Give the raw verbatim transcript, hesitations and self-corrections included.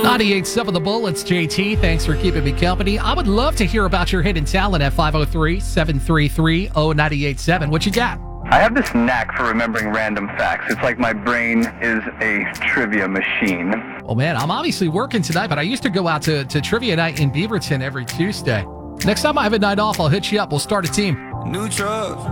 ninety-eight point seven The Bull, it's J T. Thanks for keeping me company. I would love to hear about your hidden talent at five oh three, seven three three, oh nine eight seven. What you got? I have this knack for remembering random facts. It's like my brain is a trivia machine. Well, man, I'm obviously working tonight, but I used to go out to, to trivia night in Beaverton every Tuesday. Next time I have a night off, I'll hit you up. We'll start a team. New trucks.